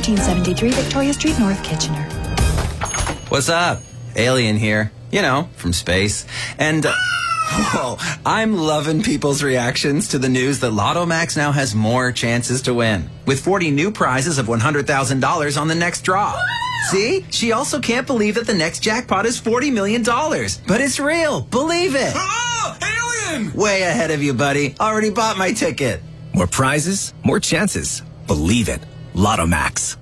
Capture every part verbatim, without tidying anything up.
thirteen seventy-three Victoria Street, North Kitchener. What's up? Alien here. You know, from space. And... Uh, whoa, I'm loving people's reactions to the news that Lotto Max now has more chances to win, with forty new prizes of one hundred thousand dollars on the next draw. See? She also can't believe that the next jackpot is forty million dollars. But it's real. Believe it. Oh, alien! Way ahead of you, buddy. Already bought my ticket. More prizes, more chances. Believe it. Lotto Max.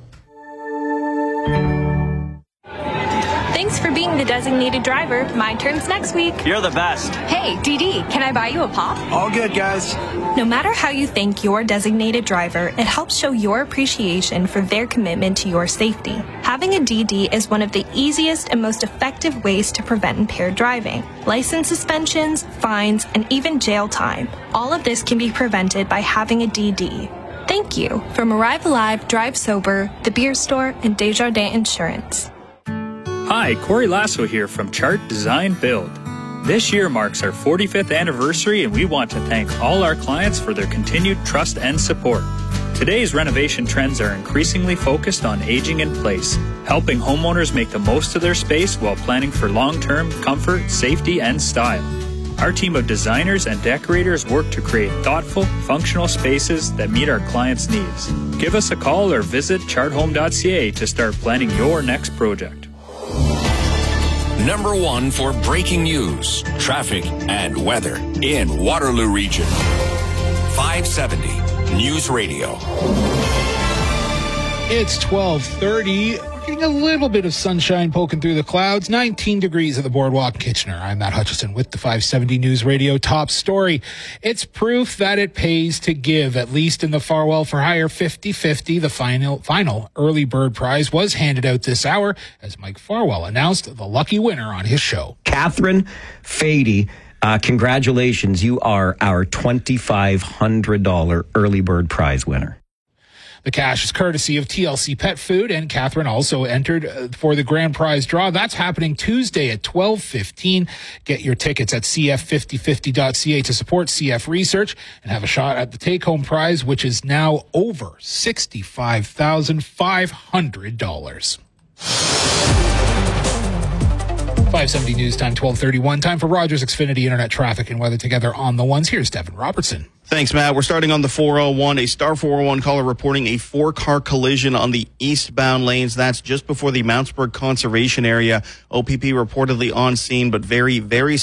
Thanks for being the designated driver. My turn's next week. You're the best. Hey, D D, can I buy you a pop? All good, guys. No matter how you thank your designated driver, it helps show your appreciation for their commitment to your safety. Having a D D is one of the easiest and most effective ways to prevent impaired driving. License suspensions, fines, and even jail time. All of this can be prevented by having a D D. Thank you. From Arrive Alive, Drive Sober, The Beer Store, and Desjardins Insurance. Hi, Corey Lasso here from Chart Design Build. This year marks our forty-fifth anniversary, and we want to thank all our clients for their continued trust and support. Today's renovation trends are increasingly focused on aging in place, helping homeowners make the most of their space while planning for long-term comfort, safety, and style. Our team of designers and decorators work to create thoughtful, functional spaces that meet our clients' needs. Give us a call or visit chart home dot c a to start planning your next project. Number one for breaking news, traffic, and weather in Waterloo Region. five seventy News Radio. It's twelve thirty. We're getting a little bit of sunshine poking through the clouds. nineteen degrees at the Boardwalk, Kitchener. I'm Matt Hutchison with the five seventy News Radio top story. It's proof that it pays to give, at least in the Farwell for Hire fifty fifty. The final final early bird prize was handed out this hour as Mike Farwell announced the lucky winner on his show. Catherine Fady, uh, congratulations. You are our twenty-five hundred dollars early bird prize winner. The cash is courtesy of T L C Pet Food, and Catherine also entered for the grand prize draw. That's happening Tuesday at twelve fifteen. Get your tickets at c f fifty fifty dot c a to support C F research and have a shot at the take-home prize, which is now over sixty-five thousand five hundred dollars. five seventy News Time, twelve thirty-one. Time for Rogers Xfinity Internet traffic and weather together on the ones. Here's Devin Robertson. Thanks, Matt. We're starting on the four oh one. A Star four oh one caller reporting a four-car collision on the eastbound lanes. That's just before the Mountsburg Conservation Area. O P P reportedly on scene, but very, very